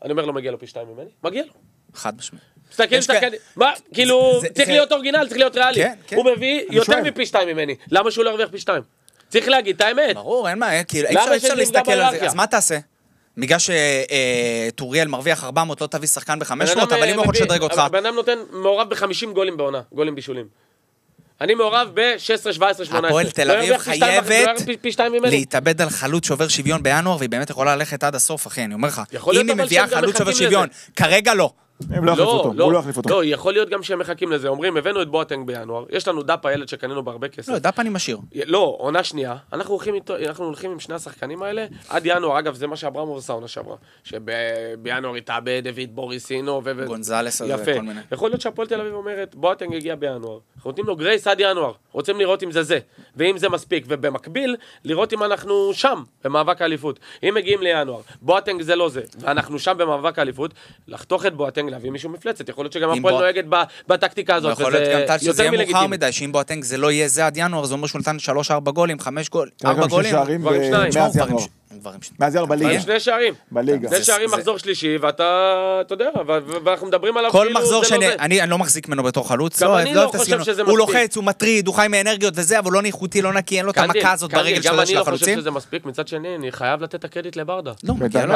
אני אומר לו, מגיע לו פי 2 ממני? מגיע לו. חד משמעית. מה, כאילו, צריך להיות אורגינל, צריך להיות ריאלי. הוא מביא יותר מפי 2 ממני. למה שהוא לא ירוויח פי 2? צריך להגיד את האמת. ברור, אין מה, כאילו, אפשר להסתכל על זה. אז מה תעשה? בגלל שטוריאל מרוויח 400, לא תביא שחקן ב-500, אבל אם הוא יכול לשדרג אותך. הבן אדם נותן מעורב ב-50 גולים בעונה, גולים בישולים. אני מעורב ב-16, 17, 18. הפועל תל אביב חייבת להתאבד על חלוץ שובר שוויון בינואר, והיא באמת יכולה ללכת עד הסוף, אחי, אני אומר לך. אם היא מביאה חלוץ שובר שוויון, כרגע לא. הם לא יחליפו אותו, הוא לא יחליף אותו. לא, יכול להיות גם שהם מחכים לזה. אומרים, הבאנו את בואטנג בינואר, יש לנו דאפה ילד שקנינו בהרבה כסף. לא, דאפה אני משאיר. לא, עונה שנייה, אנחנו הולכים עם שני השחקנים האלה, עד ינואר, אגב, זה מה שאברמוב עשה עונה שעברה, שבינואר התאבד, דוד בוריסינו, גונזלס, יפה. יכול להיות שהפועל תל אביב אומרת, בואטנג הגיע בינואר, אנחנו נותנים לו גרייס עד ינואר, רוצים לראות אם זה, ואם זה מספיק, ובמקביל, לראות אם אנחנו שם, במאבק האליפות. אם מגיעים לינואר, בואטנג זה לא זה, ואנחנו שם במאבק האליפות, לחתוך את בואטנג, להביא מישהו מפלצת. יכול להיות שגם הפועל נוהגת בטקטיקה הזאת. יכול להיות גם טל שזה יהיה מאוחר מדי, שאם בואטנג זה לא יהיה זה עד ינואר, זה אומר שהוא נתן 3-4 גולים, 5 גולים, 4 גולים. דברים שניים. מאז ינואר בליגה. שני שערים. בליגה. שני שערים מחזור שלישי, ואתה יודע, ואנחנו מדברים עליו כל מחזור אני לא מחזיק ממנו בתור חלוץ. גם אני לא חושב שזה מספיק. הוא לוחץ, הוא מטריד, הוא חי מאנרגיות וזה, אבל לא ניחותי, לא נקי, אין לו את המכה הזאת ברגל של החלוצים. גם אני לא חושב שזה מספיק, מצד שני, אני חייב לתת את הקרדיט לברדה. לא,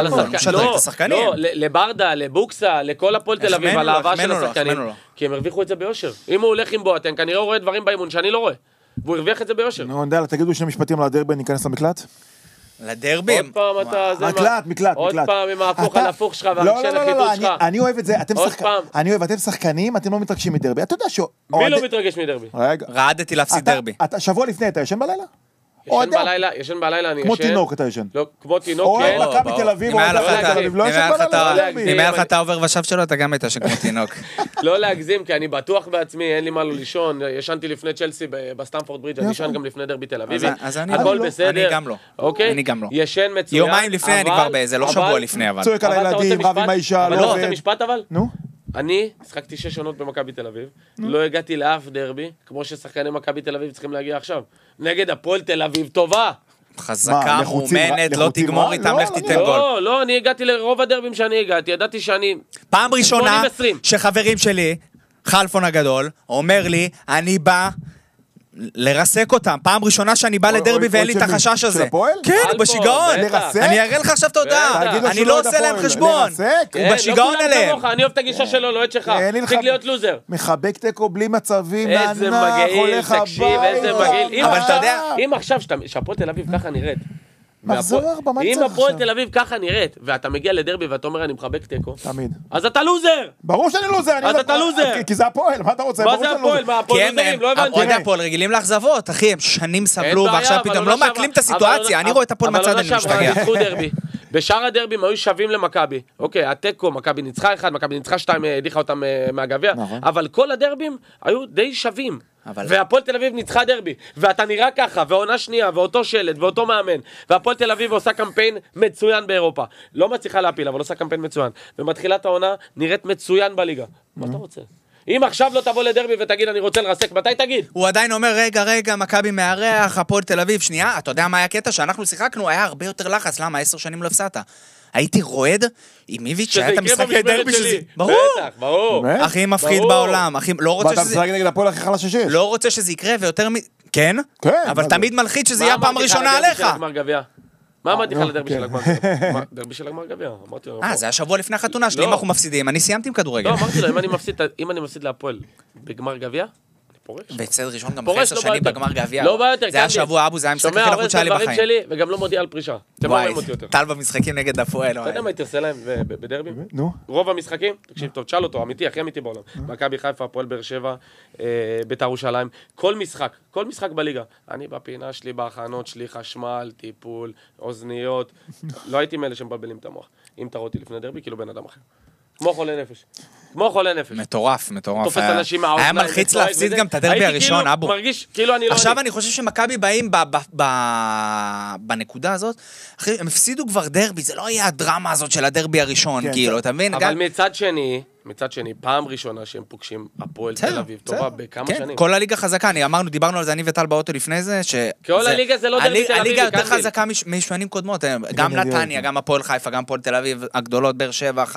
לברדה, לבוקסה, לכל הפועל תל אביב, על האהבה של השחקנים, כי הם הרוויחו את זה ביושר. אם הוא הולך עם בואטנג, כנראה הוא רואה דברים באימון שאני לא רואה, והוא הרוויח את זה ביושר. נו, נדל, תגידו שני משפטים על הדרבי, ניכנס למקלט? לדרבי. עוד פעם אתה... מקלט. עוד פעם עם ההפוך על הפוך שלך והרגשן החיתות שלך. אני אוהב את זה, אתם שחקנים, אתם לא מתרגשים מדרבי. אתה יודע ש... מי לא מתרגש מדרבי? רעדתי להפסיד דרבי. שבוע לפני אתה ישן בלילה? ישן בלילה, אני ישן. כמו תינוק אתה ישן. לא, כמו תינוק, כן. אוהד מכבי תל אביב, אוהד מכבי תל אביב, לא ישן בלילה. אם היה לך את העובר ושב שלו, אתה גם היית ישן כמו תינוק. לא להגזים, כי אני בטוח בעצמי, אין לי מה לא לישון. ישנתי לפני צ'לסי בסטמפורד ברידג', אני ישן גם לפני דרבי תל אביב. הכל בסדר. אני גם לא. אוקיי? אני גם לא. ישן מצוין. יומיים לפני אני כבר באיזה, לא שבוע לפני, אבל. צועק על הילדים, רב עם האישה, אבל לא רוצה משפט אבל? נו? אני שחקתי 6 עונות במכבי תל אביב, לא הגעתי לאף דרבי, כמו ששחקני מכבי תל אביב צריכים להגיע עכשיו. נגד הפועל תל אביב טובה. חזקה, מאומנת, לא תגמור איתם, לך תיתן גול. לא, אני הגעתי לרוב הדרבים שאני הגעתי, ידעתי שאני... פעם ראשונה שחברים שלי, חלפון הגדול, אומר לי, אני בא לרסק אותם. פעם ראשונה שאני בא לדרבי ואין לי את החשש הזה. כן, הוא בשיגעון. אני אראה לך עכשיו תודה. אני לא עושה להם חשבון. הוא בשיגעון אליהם. אני אוהב את הגישה שלו, לא את שלך. תפסיק להיות לוזר. מחבק תקו בלי מצבים. איזה מגעיל, תקשיב, איזה מגעיל. אבל אתה יודע... אם עכשיו שהפועל תל אביב ככה נראית, אם הפועל תל אביב ככה נראית, ואתה מגיע לדרבי ואתה אומר אני מחבק תיקו, תמיד. אז אתה לוזר! ברור שאני לוזר! אז אתה לוזר! כי זה הפועל, מה אתה רוצה? מה זה הפועל? מה הפועל לוזרים? לא הבנתי. עוד הפועל רגילים לאכזבות, אחי, הם שנים סבלו, ועכשיו פתאום לא מעכלים את הסיטואציה, אני רואה את הפועל מצד, אני משתגע. בשאר הדרבים היו שווים למכבי. אוקיי, התיקו, מכבי ניצחה 1, מכבי ניצחה 2, הדיחה אותם מהגביע, אבל כל הדרבים היו די שווים. והפועל תל אביב ניצחה דרבי, ואתה נראה ככה, ועונה שנייה, ואותו שלד, ואותו מאמן, והפועל תל אביב עושה קמפיין מצוין באירופה. לא מצליחה להפיל, אבל עושה קמפיין מצוין. ומתחילת העונה נראית מצוין בליגה. מה אתה רוצה? אם עכשיו לא תבוא לדרבי ותגיד אני רוצה לרסק, מתי תגיד? הוא עדיין אומר רגע, מכבי מארח, הפועל תל אביב, שנייה, אתה יודע מה היה הקטע? שאנחנו שיחקנו, היה הרבה יותר לחץ, למה? 10 שנים לא הפסדת. הייתי רועד עם איביץ' שהיה את המשחקי דרבי שזה... ברור. הכי מפחיד בעולם, לא רוצה ואתה משחק נגד הפועל הכי חלש שיש. לא רוצה שזה יקרה ויותר כן? אבל תמיד מלחיץ שזה יהיה הפעם הראשונה עליך. מה אמרתי לך לדרבי של הגמר גביע? דרבי של הגמר גביע, אמרתי לו. זה השבוע לפני החתונה שלי, אם אנחנו מפסידים, אני סיימתי עם כדורגל. לא, אמרתי לו, אם אני מפסיד להפועל בגמר גביע, בצד ראשון גם 10 שנים בגמר גביע. לא בא יותר, זה היה שבוע אבו, זה היה משחק הכי לחוץ שהיה לי בחיים. שלי, וגם לא מודיע על פרישה. וואי, טל במשחקים נגד הפועל. אתה יודע מה הייתי עושה להם בדרבי? נו. רוב המשחקים, תקשיב טוב, תשאל אותו, אמיתי, הכי אמיתי בעולם. מכבי חיפה, הפועל באר שבע, בית"ר ירושלים, כל משחק בליגה. אני בפינה שלי, בהכנות שלי, חשמל, טיפול, אוזניות. לא הייתי מאלה שמבלבלים את המוח. אם תראו אותי לפני דרבי, כאילו בן אדם אחר. כמו חולה נפש. מטורף. תופס אנשים מהאוזניים. היה מלחיץ להפסיד גם את הדרבי הראשון, אבו. מרגיש כאילו אני לא... עכשיו אני חושב שמכבי באים בנקודה הזאת, אחי, הם הפסידו כבר דרבי, זה לא היה הדרמה הזאת של הדרבי הראשון, כאילו, אתה מבין? אבל מצד שני, פעם ראשונה שהם פוגשים הפועל תל אביב, טובה בכמה שנים. כל הליגה חזקה, דיברנו על זה אני וטל באוטו לפני זה, כל הליגה זה לא דרבי תל אביב. הליגה יותר חזקה משנים קודמות, גם נתניה, גם הפועל חיפה, גם הפועל תל אביב, הגדולות באר שבע,